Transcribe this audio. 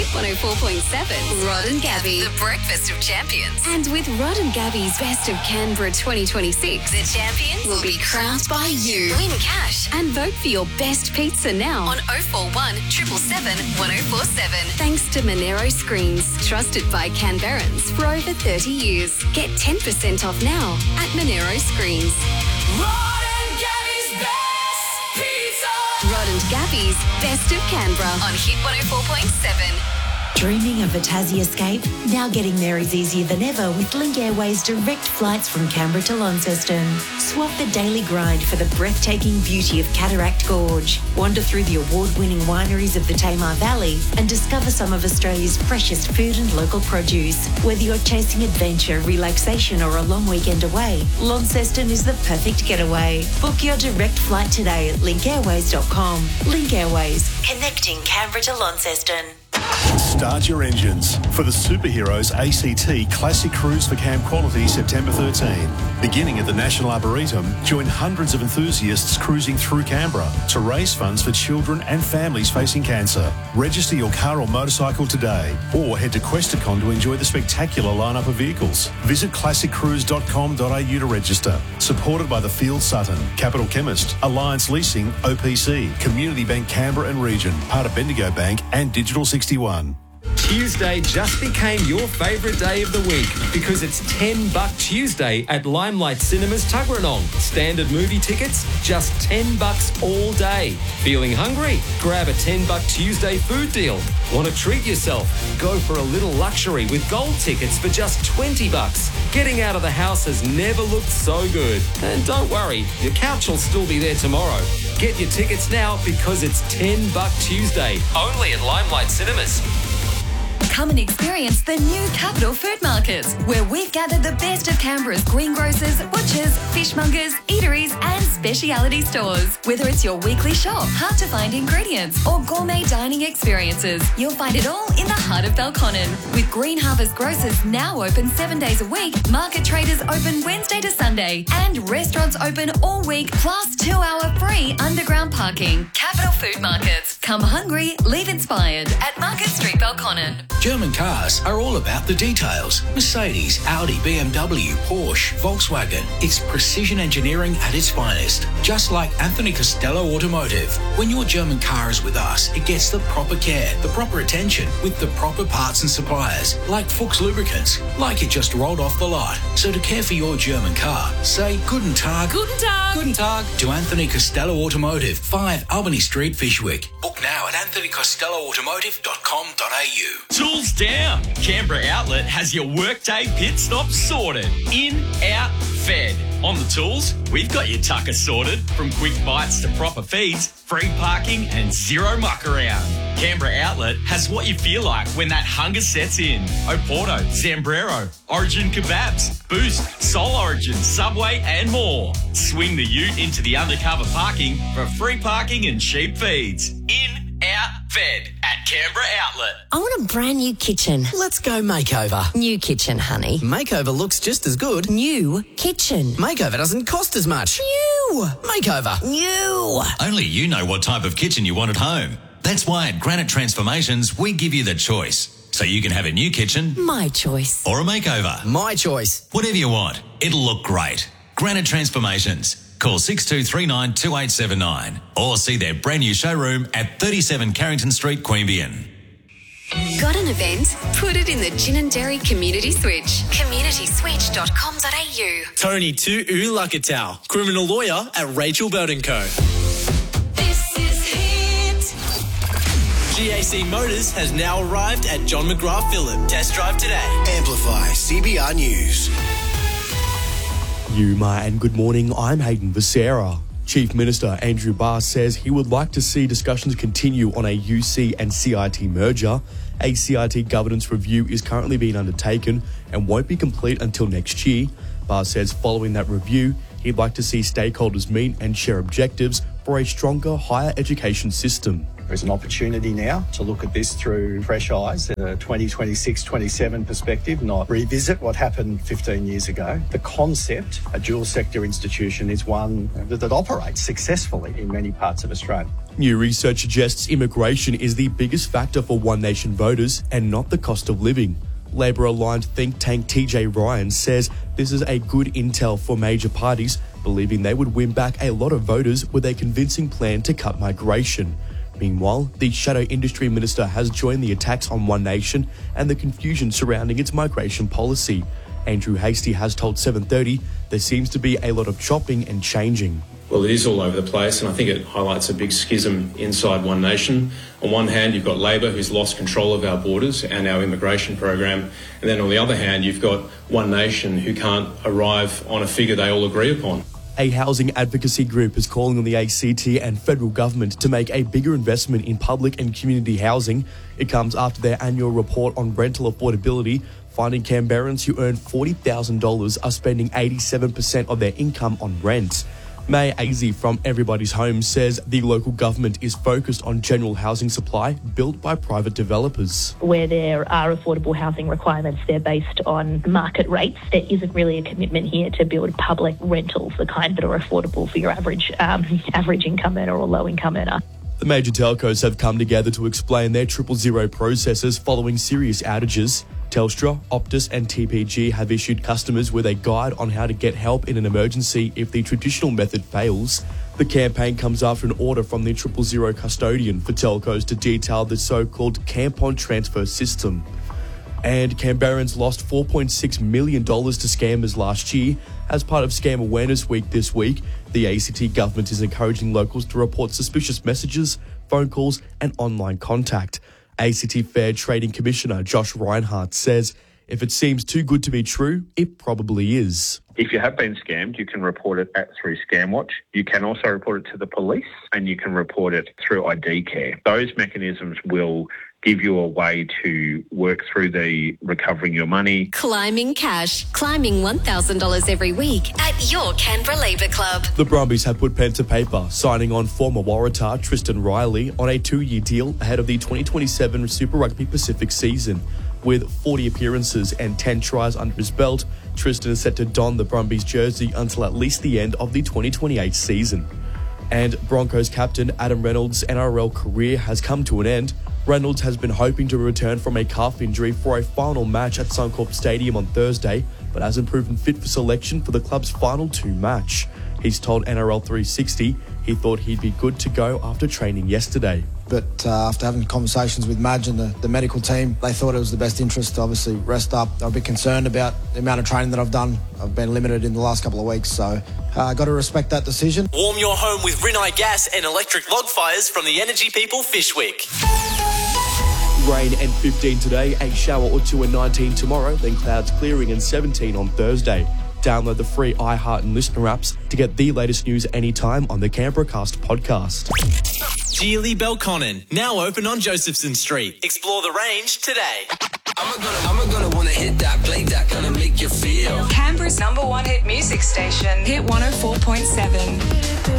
Hit 104.7. Rod and Gabby, the breakfast of champions. And with Rod and Gabby's Best of Canberra 2026, the champions will be crowned by you. Win cash and vote for your best pizza now on 041 777 1047. Thanks to Monero Screens, trusted by Canberrans for over 30 years. Get 10% off now at Monero Screens. Rod and Gabby's Best Pizza. Rod and Gabby's Best of Canberra on Hit 104.7. Dreaming of a Tassie escape? Now getting there is easier than ever with Link Airways direct flights from Canberra to Launceston. Swap the daily grind for the breathtaking beauty of Cataract Gorge. Wander through the award-winning wineries of the Tamar Valley and discover some of Australia's freshest food and local produce. Whether you're chasing adventure, relaxation or a long weekend away, Launceston is the perfect getaway. Book your direct flight today at linkairways.com. Link Airways, connecting Canberra to Launceston. Start your engines for the Superheroes ACT Classic Cruise for Camp Quality September 13. Beginning at the National Arboretum, join hundreds of enthusiasts cruising through Canberra to raise funds for children and families facing cancer. Register your car or motorcycle today or head to Questacon to enjoy the spectacular lineup of vehicles. Visit classiccruise.com.au to register. Supported by the Field Sutton, Capital Chemist, Alliance Leasing, OPC, Community Bank Canberra and Region, part of Bendigo Bank and Digital 61. Tuesday just became your favourite day of the week because it's $10 Tuesday at Limelight Cinemas Tuggeranong. Standard movie tickets, just $10 all day. Feeling hungry? Grab a $10 Tuesday food deal. Want to treat yourself? Go for a little luxury with gold tickets for just $20. Getting out of the house has never looked so good. And don't worry, your couch will still be there tomorrow. Get your tickets now because it's $10 Tuesday, only at Limelight Cinemas. Come and experience the new Capital Food Market, where we've gathered the best of Canberra's greengrocers, butchers, fishmongers, eateries and speciality stores. Whether it's your weekly shop, hard-to-find ingredients or gourmet dining experiences, you'll find it all in the heart of Belconnen. With Green Harvest Grocers now open 7 days a week, market traders open Wednesday to Sunday and restaurants open all week plus 2-hour free underground parking. Capital Food Markets. Come hungry, leave inspired at Market Street, Belconnen. German cars are all about the details. Mercedes, Audi, BMW, Porsche, Volkswagen. It's precision engineering at its finest. Just like Anthony Costello Automotive. When your German car is with us, it gets the proper care, the proper attention, with the proper parts and suppliers, like Fuchs Lubricants, like it just rolled off the lot. So to care for your German car, say Guten Tag. Guten Tag. Guten Tag to Anthony Costello Automotive, 5 Albany Street, Fyshwick. Book now at anthonycostelloautomotive.com.au. Tools down. Canberra Outlet has your workday pit stop sorted. In, out, fed. On the tools, we've got your tucker sorted. From quick bites to proper feeds, free parking and zero muck around. Canberra Outlet has what you feel like when that hunger sets in. Oporto, Zambrero, Origin Kebabs, Boost, Soul Origin, Subway and more. Swing the ute into the undercover parking for free parking and cheap feeds. In, out, fed at Canberra Outlet. I want a brand new kitchen. Let's go makeover. New kitchen, honey. Makeover looks just as good. New kitchen. Makeover doesn't cost as much. New. Makeover. New. Only you know what type of kitchen you want at home. That's why at Granite Transformations, we give you the choice. So you can have a new kitchen. My choice. Or a makeover. My choice. Whatever you want. It'll look great. Granite Transformations. Call 6239 2879 or see their brand new showroom at 37 Carrington Street, Queanbeyan. Got an event? Put it in the Gin and Dairy Community Switch. communityswitch.com.au. Tony Tu Lakatau, criminal lawyer at Rachel Burton Co. This is Hit. GAC Motors has now arrived at John McGrath Phillip. Test drive today. Amplify CBR News. Yuma and good morning, I'm Hayden Becerra. Chief Minister Andrew Barr says he would like to see discussions continue on a UC and CIT merger. A CIT governance review is currently being undertaken and won't be complete until next year. Barr says following that review, he'd like to see stakeholders meet and share objectives for a stronger higher education system. There's an opportunity now to look at this through fresh eyes in a 2026-27 perspective, not revisit what happened 15 years ago. The concept, a dual sector institution, is one that operates successfully in many parts of Australia. New research suggests immigration is the biggest factor for One Nation voters and not the cost of living. Labor-aligned think tank TJ Ryan says this is a good intel for major parties, believing they would win back a lot of voters with a convincing plan to cut migration. Meanwhile, the shadow industry minister has joined the attacks on One Nation and the confusion surrounding its migration policy. Andrew Hastie has told 730 there seems to be a lot of chopping and changing. Well, it is all over the place, and I think it highlights a big schism inside One Nation. On one hand, you've got Labor, who's lost control of our borders and our immigration program, and then on the other hand, you've got One Nation, who can't arrive on a figure they all agree upon. A housing advocacy group is calling on the ACT and federal government to make a bigger investment in public and community housing. It comes after their annual report on rental affordability, finding Canberrans who earn $40,000 are spending 87% of their income on rent. May Azy from Everybody's Home says the local government is focused on general housing supply built by private developers. Where there are affordable housing requirements, they're based on market rates. There isn't really a commitment here to build public rentals, the kind that are affordable for your average income earner or low income earner. The major telcos have come together to explain their 000 processes following serious outages. Telstra, Optus and TPG have issued customers with a guide on how to get help in an emergency if the traditional method fails. The campaign comes after an order from the 000 custodian for telcos to detail the so-called Camp-on transfer system. And Canberrans lost $4.6 million to scammers last year. As part of Scam Awareness Week this week, the ACT government is encouraging locals to report suspicious messages, phone calls and online contact. ACT Fair Trading Commissioner Josh Reinhardt says if it seems too good to be true, it probably is. If you have been scammed, you can report it through ScamWatch. You can also report it to the police and you can report it through ID Care. Those mechanisms will give you a way to work through the recovering your money. Climbing cash. Climbing $1,000 every week at your Canberra Labour Club. The Brumbies have put pen to paper, signing on former Waratah Tristan Riley on a 2-year deal ahead of the 2027 Super Rugby Pacific season. With 40 appearances and 10 tries under his belt, Tristan is set to don the Brumbies jersey until at least the end of the 2028 season. And Broncos captain Adam Reynolds' NRL career has come to an end. Reynolds has been hoping to return from a calf injury for a final match at Suncorp Stadium on Thursday, but hasn't proven fit for selection for the club's final 2 match. He's told NRL 360 he thought he'd be good to go after training yesterday. But after having conversations with Madge and the medical team, they thought it was the best interest to obviously rest up. They were a bit concerned about the amount of training that I've done. I've been limited in the last couple of weeks, so got to respect that decision. Warm your home with Rinnai gas and electric log fires from the Energy People Fishwick. Rain and 15 today, a shower or 2 and 19 tomorrow, then clouds clearing and 17 on Thursday. Download the free iHeart and Listener apps to get the latest news anytime on the Canberra Cast podcast. Geely Belconnen, now open on Josephson Street. Explore the range today. I'm gonna wanna hit that, play that, gonna make you feel. Canberra's #1 hit music station, Hit 104.7.